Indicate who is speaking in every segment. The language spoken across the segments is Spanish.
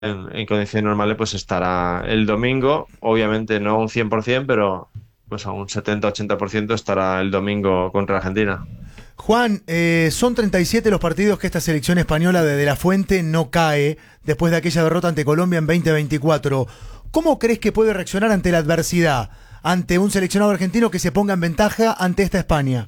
Speaker 1: en condiciones normales pues estará el domingo, obviamente no un 100%, pero pues a un 70-80% estará el domingo contra Argentina.
Speaker 2: Juan, son 37 los partidos que esta selección española de la Fuente no cae después de aquella derrota ante Colombia en 2024. ¿Cómo crees que puede reaccionar ante la adversidad, ante un seleccionado argentino que se ponga en ventaja ante esta España?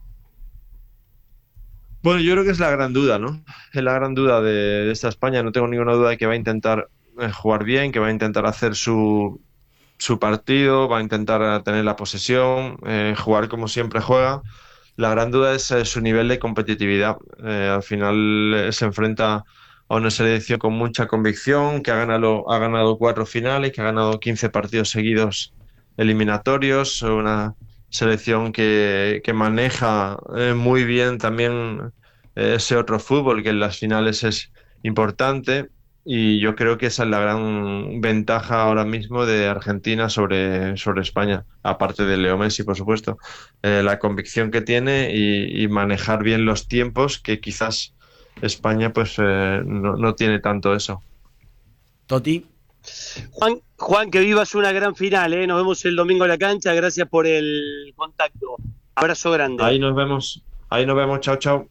Speaker 1: Bueno, yo creo que es la gran duda, ¿no? Es la gran duda de esta España. No tengo ninguna duda de que va a intentar jugar bien, que va a intentar hacer su partido, va a intentar tener la posesión, jugar como siempre juega. La gran duda es su nivel de competitividad. Al final se enfrenta a una selección con mucha convicción, que ha ganado 4 finales, que ha ganado 15 partidos seguidos eliminatorios, una selección que maneja muy bien también ese otro fútbol que en las finales es importante. Y yo creo que esa es la gran ventaja ahora mismo de Argentina sobre España, aparte de Leo Messi, por supuesto. La convicción que tiene y manejar bien los tiempos, que quizás España pues no tiene tanto eso.
Speaker 3: Toti.
Speaker 4: Juan, que vivas una gran final, ¿eh? Nos vemos el domingo en la cancha. Gracias por el contacto. Abrazo grande.
Speaker 1: Ahí nos vemos, chao, chao.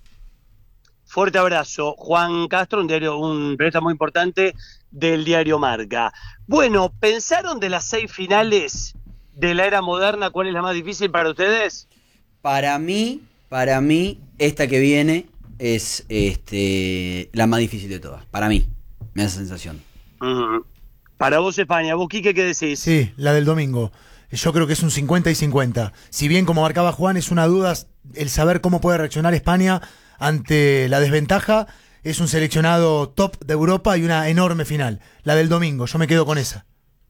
Speaker 4: Fuerte abrazo. Juan Castro, un periodista muy importante del diario Marca. Bueno, ¿pensaron de las 6 finales de la era moderna cuál es la más difícil para ustedes?
Speaker 3: Para mí, esta que viene es la más difícil de todas. Para mí, me da esa sensación.
Speaker 4: Para vos, España. ¿Vos, Quique, qué decís?
Speaker 2: Sí, la del domingo. Yo creo que es un 50 y 50. Si bien, como marcaba Juan, es una duda el saber cómo puede reaccionar España ante la desventaja, es un seleccionado top de Europa y una enorme final. La del domingo, yo me quedo con esa.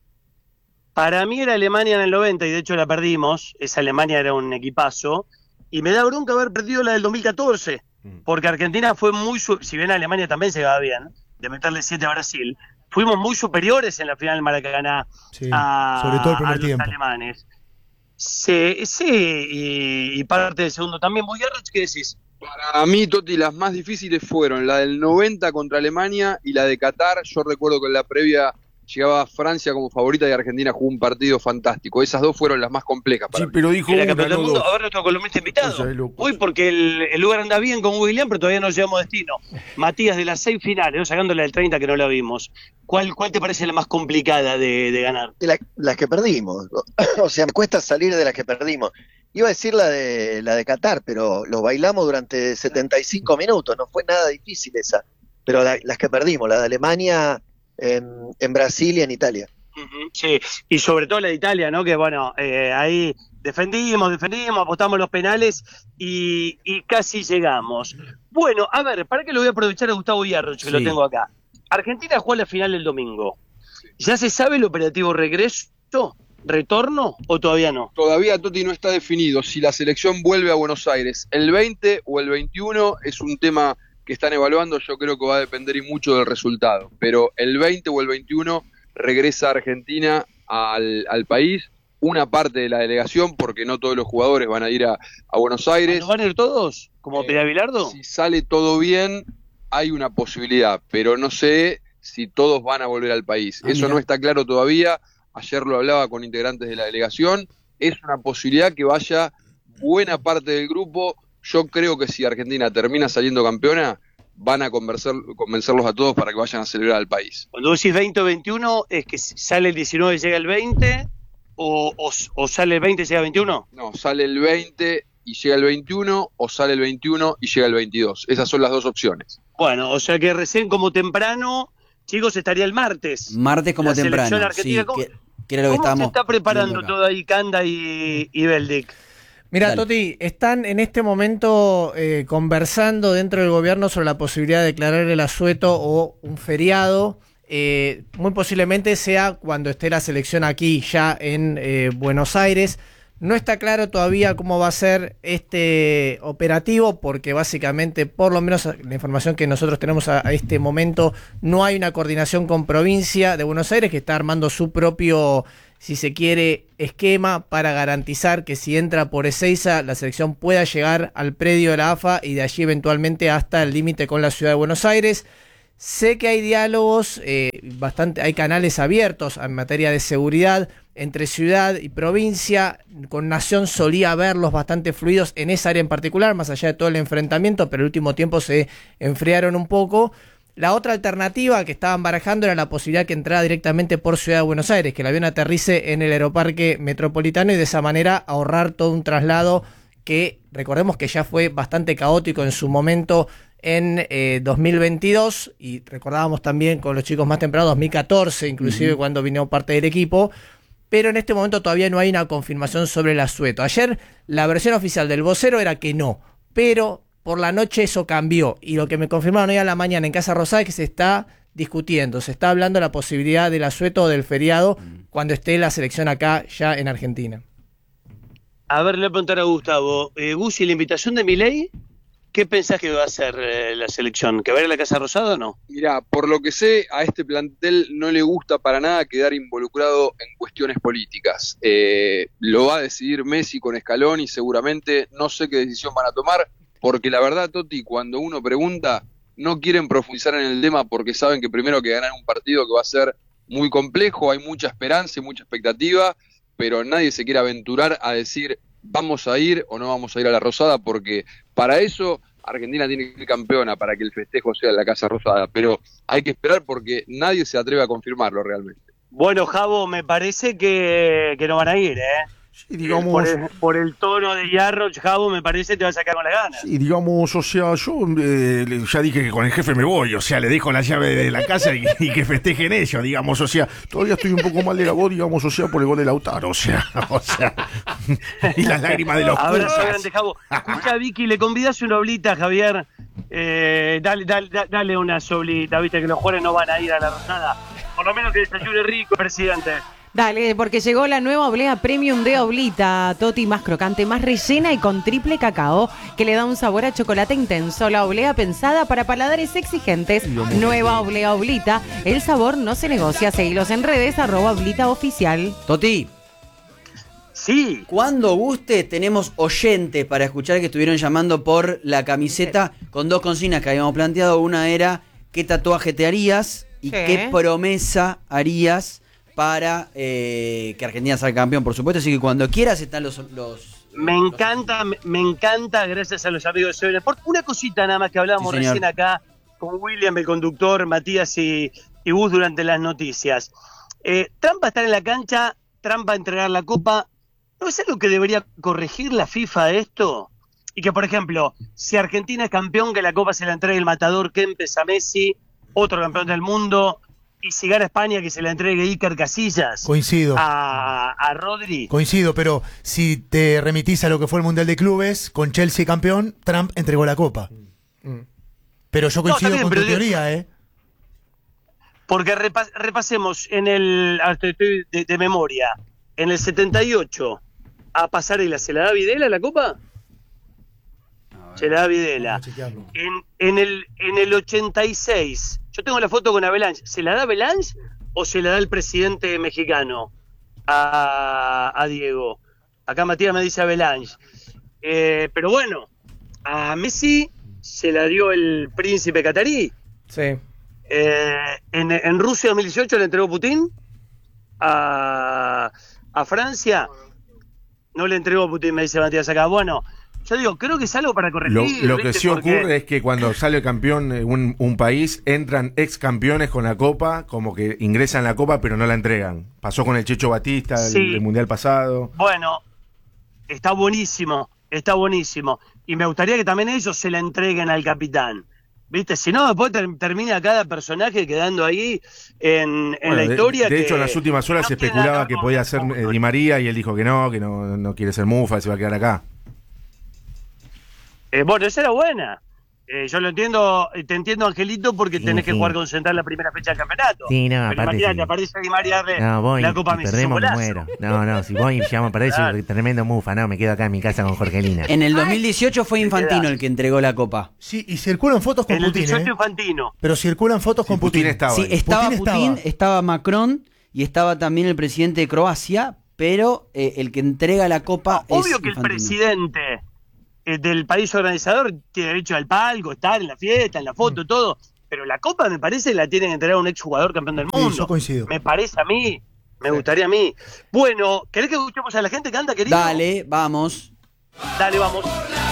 Speaker 4: Para mí era Alemania en el 90 y de hecho la perdimos. Esa Alemania era un equipazo. Y me da bronca haber perdido la del 2014. Porque Argentina fue si bien Alemania también se va bien, de meterle 7 a Brasil, fuimos muy superiores en la final del Maracaná
Speaker 2: sí, sobre todo el primer
Speaker 4: a los
Speaker 2: tiempo.
Speaker 4: alemanes. Sí, y parte del segundo también. ¿Vos, Yarrach, qué decís?
Speaker 5: Para mí, Toti, las más difíciles fueron la del 90 contra Alemania y la de Qatar. Yo recuerdo que en la previa llegaba Francia como favorita y Argentina jugó un partido fantástico. Esas dos fueron las más complejas para mí.
Speaker 6: Pero dijo
Speaker 4: Era
Speaker 6: una,
Speaker 4: campeón del
Speaker 6: no
Speaker 4: mundo.
Speaker 6: dos.
Speaker 4: A ver, nuestro columnista invitado.
Speaker 6: Eso es loco.
Speaker 4: Uy, porque el lugar anda bien con William, pero todavía no llegamos a destino. Matías, de las 6 finales, ¿no? Sacándole del 30 que no la vimos, ¿cuál te parece la más complicada de ganar?
Speaker 7: Las que perdimos. O sea, me cuesta salir de las que perdimos. Iba a decir la de Qatar, pero lo bailamos durante 75 minutos. No fue nada difícil esa. Pero las que perdimos, la de Alemania en Brasil y en Italia.
Speaker 4: Sí, y sobre todo la de Italia, ¿no? Que bueno, ahí defendimos, apostamos los penales y casi llegamos. Bueno, a ver, ¿para qué lo voy a aprovechar a Gustavo Yarroch, que lo tengo acá? Argentina juega la final el domingo. ¿Ya se sabe el operativo regreso, retorno o todavía no?
Speaker 5: Todavía, Toti, no está definido si la selección vuelve a Buenos Aires el 20 o el 21. Es un tema que están evaluando. Yo creo que va a depender y mucho del resultado. Pero el 20 o el 21 regresa Argentina al país, una parte de la delegación, porque no todos los jugadores van a ir a Buenos Aires.
Speaker 4: ¿No van a ir todos? ¿Como Pérez Bilardo?
Speaker 5: Si sale todo bien, hay una posibilidad, pero no sé si todos van a volver al país. Eso no está claro todavía. Ayer lo hablaba con integrantes de la delegación. Es una posibilidad que vaya buena parte del grupo. Yo creo que si Argentina termina saliendo campeona, van a convencerlos a todos para que vayan a celebrar al país.
Speaker 4: Cuando vos decís 20 o 21, ¿es que sale el 19 y llega el 20? ¿O sale el 20 y llega el 21?
Speaker 5: No, sale el 20 y llega el 21, o sale el 21 y llega el 22. Esas son las dos opciones.
Speaker 4: Bueno, o sea que recién como temprano, chicos, estaría el martes.
Speaker 3: Martes como
Speaker 4: la
Speaker 3: temprano.
Speaker 4: Selección argentina,
Speaker 3: Sí, que era lo que
Speaker 4: ¿cómo se
Speaker 3: estábamos
Speaker 4: está preparando
Speaker 3: viendo acá.
Speaker 4: todo ahí Canda y Beldic?
Speaker 8: Mira,
Speaker 3: Dale.
Speaker 8: Toti, están en este momento conversando dentro del gobierno sobre la posibilidad de declarar el asueto o un feriado. Muy posiblemente sea cuando esté la selección aquí ya en Buenos Aires. No está claro todavía cómo va a ser este operativo, porque básicamente, por lo menos la información que nosotros tenemos a este momento, no hay una coordinación con provincia de Buenos Aires, que está armando su propio, si se quiere, esquema para garantizar que si entra por Ezeiza, la selección pueda llegar al predio de la AFA y de allí eventualmente hasta el límite con la ciudad de Buenos Aires. Sé que hay diálogos, hay canales abiertos en materia de seguridad entre ciudad y provincia. Con Nación solía verlos bastante fluidos en esa área en particular, más allá de todo el enfrentamiento, pero el último tiempo se enfriaron un poco. La otra alternativa que estaban barajando era la posibilidad que entrara directamente por Ciudad de Buenos Aires, que el avión aterrice en el Aeroparque Metropolitano y de esa manera ahorrar todo un traslado que recordemos que ya fue bastante caótico en su momento en 2022, y recordábamos también con los chicos más temprano 2014 inclusive, cuando vino parte del equipo, pero en este momento todavía no hay una confirmación sobre el asueto. Ayer la versión oficial del vocero era que no, pero por la noche eso cambió, y lo que me confirmaron hoy a la mañana en Casa Rosada es que se está discutiendo, se está hablando de la posibilidad del asueto o del feriado cuando esté la selección acá ya en Argentina.
Speaker 4: A ver, le voy a preguntar a Gustavo. Gusi, la invitación de Milei, ¿qué pensás que va a hacer la selección? ¿Que va a ir a la Casa Rosada o no?
Speaker 5: Mirá, por lo que sé, a este plantel no le gusta para nada quedar involucrado en cuestiones políticas. Lo va a decidir Messi con Scaloni seguramente, no sé qué decisión van a tomar, porque la verdad, Toti, cuando uno pregunta, no quieren profundizar en el tema porque saben que primero que ganan un partido que va a ser muy complejo, hay mucha esperanza y mucha expectativa, pero nadie se quiere aventurar a decir vamos a ir o no vamos a ir a la Rosada, porque para eso Argentina tiene que ir campeona, para que el festejo sea en la Casa Rosada, pero hay que esperar porque nadie se atreve a confirmarlo realmente.
Speaker 4: Bueno, Javo, me parece que no van a ir,
Speaker 6: Sí, digamos,
Speaker 4: por el tono de Yarroch, Javo, me parece que te va a sacar con las ganas.
Speaker 6: sí, digamos, o sea, yo ya dije que con el jefe me voy, o sea, le dejo la llave de la casa y que festejen ellos, digamos, o sea, todavía estoy un poco mal de la voz, digamos, o sea, por el gol de Lautaro, o sea, y las lágrimas de los
Speaker 4: Abrazo
Speaker 6: Cucas.
Speaker 4: grande, Javo. Escucha, Vicky, le convidás una oblita, Javier. Dale una soblita, viste que los jugadores no van a ir a la Rosada. Por lo menos que desayune rico, presidente.
Speaker 9: Dale, porque llegó la nueva oblea premium de Oblita, Toti, más crocante, más rellena y con triple cacao, que le da un sabor a chocolate intenso. La oblea pensada para paladares exigentes. Nueva oblea Oblita, el sabor no se negocia. Seguilos en redes, @OblitaOficial.
Speaker 3: Toti,
Speaker 4: Sí.
Speaker 3: cuando guste tenemos oyentes para escuchar que estuvieron llamando por la camiseta con dos consignas que habíamos planteado. Una era ¿qué tatuaje te harías? Y
Speaker 9: Sí.
Speaker 3: ¿qué promesa harías para que Argentina salga campeón? Por supuesto, así que cuando quieras están los
Speaker 4: Me encanta, gracias a los amigos de Seven Sport. Una cosita nada más que hablábamos
Speaker 3: Sí, señor.
Speaker 4: recién acá con William, el conductor, Matías y Gus durante las noticias. Trump va a estar en la cancha, Trump va a entregar la copa. ¿No es algo que debería corregir la FIFA esto? Y que, por ejemplo, si Argentina es campeón, que la copa se la entregue el matador Kempes a Messi, otro campeón del mundo, y si gana España, que se la entregue Iker Casillas
Speaker 2: Coincido.
Speaker 4: a Rodri.
Speaker 2: Coincido, pero si te remitís a lo que fue el Mundial de Clubes, con Chelsea campeón, Trump entregó la copa. Pero yo coincido
Speaker 4: está bien,
Speaker 2: con tu
Speaker 4: pero
Speaker 2: teoría,
Speaker 4: Porque repasemos en el, estoy de memoria, en el 78 a Pasarela, ¿se la da Videla la copa? Se la da Videla.
Speaker 2: Vamos a chequearlo.
Speaker 4: En el 86, yo tengo la foto con Avalanche, ¿se la da Avalanche o se la da el presidente mexicano a Diego? Acá Matías me dice Avalanche. Pero bueno, a Messi se la dio el príncipe catarí.
Speaker 8: Sí.
Speaker 4: En Rusia 2018 le entregó Putin a Francia. No le entregó Putin, me dice Matías acá. Bueno, yo digo, creo que es algo para corregir.
Speaker 6: Lo que
Speaker 4: ¿viste?
Speaker 6: sí
Speaker 4: Porque
Speaker 6: ocurre es que cuando sale campeón un país, entran ex campeones con la copa, como que ingresan la copa pero no la entregan. Pasó con el Checho Batista
Speaker 4: Sí.
Speaker 6: el mundial pasado.
Speaker 4: Bueno, está buenísimo. Y me gustaría que también ellos se la entreguen al capitán. ¿Viste? Si no, después termina cada personaje quedando ahí en
Speaker 6: Bueno,
Speaker 4: la historia.
Speaker 6: de hecho, en las últimas horas
Speaker 4: no
Speaker 6: se
Speaker 4: tiene
Speaker 6: especulaba
Speaker 4: nada
Speaker 6: que
Speaker 4: con
Speaker 6: podía
Speaker 4: el
Speaker 6: ser
Speaker 4: fútbol.
Speaker 6: Di María y él dijo que no quiere ser mufa, se va a quedar acá.
Speaker 4: Bueno, esa era buena. Yo lo entiendo, te entiendo, Angelito, porque
Speaker 10: Sí,
Speaker 4: tenés que
Speaker 10: sí.
Speaker 4: jugar con Central la primera fecha del campeonato.
Speaker 10: Sí, no,
Speaker 4: Pero
Speaker 10: aparte
Speaker 4: imagínate,
Speaker 10: sí.
Speaker 4: aparece Di María darle
Speaker 10: No, voy
Speaker 4: la Copa
Speaker 10: y
Speaker 4: Messi, es un
Speaker 10: perdemos, me
Speaker 4: golazo.
Speaker 10: muero. No, si voy y llegamos a perder,
Speaker 4: Claro.
Speaker 10: soy tremendo mufa, no, me quedo acá en mi casa con Jorgelina.
Speaker 3: En el 2018 fue Infantino el que entregó la copa.
Speaker 2: Sí, y circulan fotos con
Speaker 4: En el
Speaker 2: Putin,
Speaker 4: 18 Infantino.
Speaker 2: Pero circulan fotos con
Speaker 6: Putin
Speaker 2: Putin.
Speaker 6: estaba
Speaker 3: Sí,
Speaker 6: ahí.
Speaker 3: estaba Putin,
Speaker 2: estaba.
Speaker 3: estaba Macron y estaba también el presidente de Croacia, pero el que entrega la copa es
Speaker 4: Obvio que el
Speaker 3: Infantino.
Speaker 4: presidente del país organizador tiene derecho al palco, estar en la fiesta, en la foto, todo. pero la Copa me parece la tienen que entregar un exjugador campeón del mundo.
Speaker 2: Sí, yo coincido.
Speaker 4: Me parece a mí, me gustaría a mí. Bueno, ¿querés que escuchemos a la gente que anda, querido?
Speaker 3: Dale, vamos.
Speaker 4: Dale, vamos.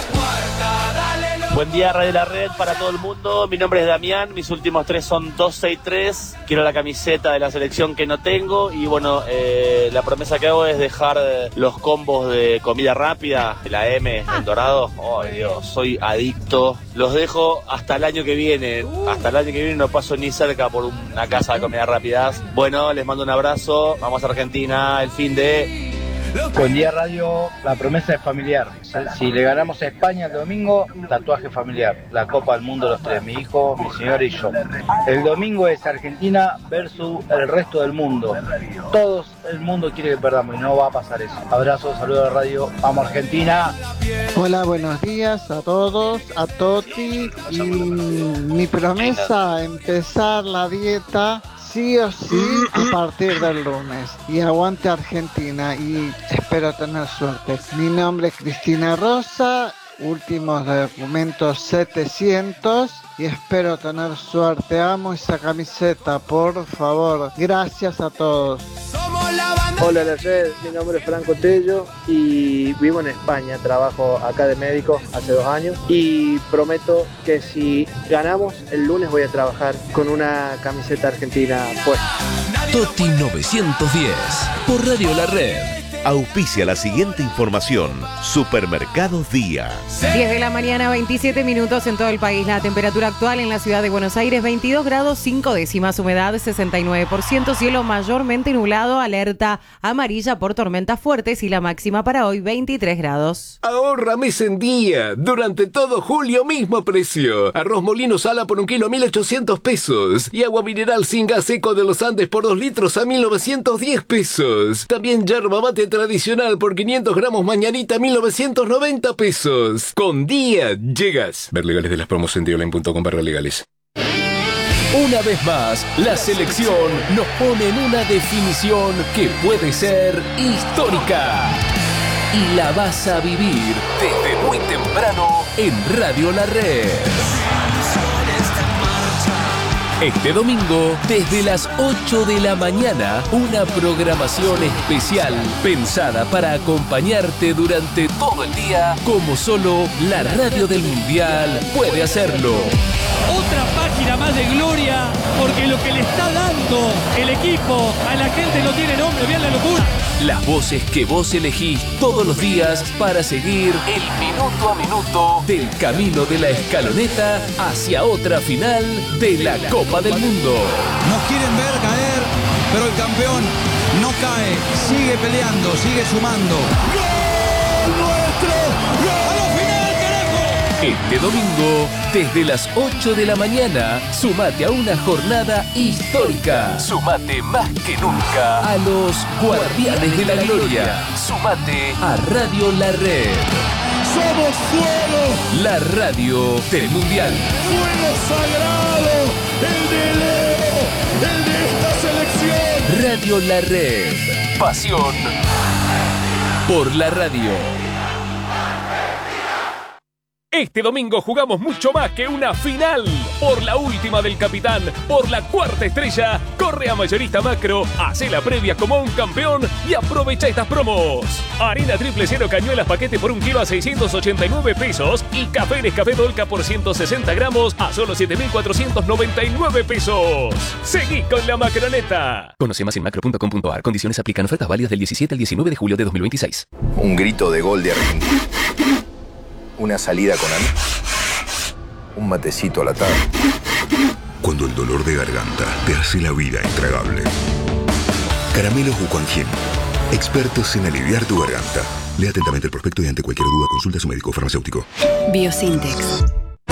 Speaker 11: Buen día, Radio La Red, para todo el mundo. Mi nombre es Damián, mis últimos 3 son 263. Quiero la camiseta de la selección que no tengo. Y bueno, la promesa que hago es dejar los combos de comida rápida, la M, el dorado. Oh, Dios, soy adicto. Los dejo hasta el año que viene. Hasta el año que viene no paso ni cerca por una casa de comida rápidas. Bueno, les mando un abrazo. Vamos a Argentina, el fin de...
Speaker 12: Buen día, Radio. La promesa es familiar. Si le ganamos a España el domingo, tatuaje familiar. La Copa del Mundo los 3, mi hijo, mi señora y yo. El domingo es Argentina versus el resto del mundo. Todo el mundo quiere que perdamos y no va a pasar eso. Abrazo, saludos a la Radio. Vamos Argentina.
Speaker 13: Hola, buenos días a todos, a Toti. Y mi promesa, empezar la dieta sí o sí a partir del lunes. Y aguante Argentina y espero tener suerte. Mi nombre es Cristina Rosa, últimos documentos 700 y espero tener suerte. Amo esa camiseta, por favor. Gracias a todos.
Speaker 12: Hola, la red. Mi nombre es Franco Tello y vivo en España. Trabajo acá de médico hace 2 años y prometo que si ganamos el lunes voy a trabajar con una camiseta argentina puesta.
Speaker 14: Toti 910 por Radio La Red. Auspicia la siguiente información. Supermercados Día.
Speaker 9: 10 de la mañana, 27 minutos en todo el país. La temperatura actual en la ciudad de Buenos Aires, 22 grados 5 décimas, humedad 69%, cielo mayormente nublado, alerta amarilla por tormentas fuertes y la máxima para hoy 23 grados.
Speaker 14: Ahorra mes en día. Durante todo julio, mismo precio. Arroz molino sala por 1 kilo a 1.800 pesos. Y agua mineral sin gas seco de los Andes por 2 litros a 1.910 pesos. También yerba mate tradicional por 500 gramos mañanita 1.990 pesos. Con Día llegas. Ver legales de las promos en dioline.com/legales. Una vez más, la selección nos pone en una definición que puede ser histórica. Y la vas a vivir desde muy temprano en Radio La Red. Este domingo, desde las 8 de la mañana, una programación especial pensada para acompañarte durante todo el día, como solo la radio del Mundial puede hacerlo.
Speaker 15: Otra página más de gloria, porque lo que le está dando el equipo a la gente no tiene nombre, vean la locura.
Speaker 14: Las voces que vos elegís todos los días para seguir el minuto a minuto del camino de la escaloneta hacia otra final de la Copa del Mundo.
Speaker 16: Nos quieren ver caer, pero el campeón no cae, sigue peleando, sigue sumando. ¡Gol nuestro! ¡Gol! ¡A la final, carajo!
Speaker 14: Este domingo, desde las 8 de la mañana, sumate a una jornada histórica. Sumate más que nunca a los Guardianes de la Gloria. Sumate a Radio La Red.
Speaker 16: ¡Somos fuego!
Speaker 14: La radio del Mundial.
Speaker 16: ¡Fuego sagrado! ¡El de Leo! ¡El de esta selección!
Speaker 14: Radio La Red. Pasión por la radio. Este domingo jugamos mucho más que una final. Por la última del capitán, por la 4ª estrella, corre a Mayorista Macro, hace la previa como un campeón y aprovecha estas promos. Harina triple cero cañuelas paquete por 1 kilo a 689 pesos y café Nescafé Dolca por 160 gramos a solo 7.499 pesos. Seguí con la macroneta. Conoce más en macro.com.ar. Condiciones aplican. Ofertas válidas del 17 al 19 de julio de 2026.
Speaker 17: Un grito de gol de Argentina. Una salida con amigos. Un matecito a la tarde.
Speaker 18: Cuando el dolor de garganta te hace la vida intragable. Caramelos Wuquanjin. Expertos en aliviar tu garganta. Lea atentamente el prospecto y ante cualquier duda consulta a su médico farmacéutico.
Speaker 19: Biosintex.